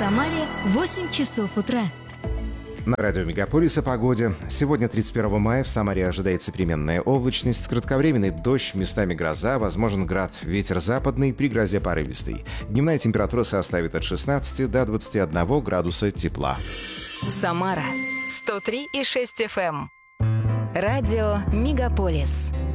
Самаре 8 часов утра. На радио «Мегаполис» о погоде. Сегодня, 31 мая, в Самаре ожидается переменная облачность, кратковременный дождь, местами гроза, возможен град, ветер западный, при грозе порывистый. Дневная температура составит от 16 до 21 градуса тепла. Самара 103,6 FM. Радио «Мегаполис».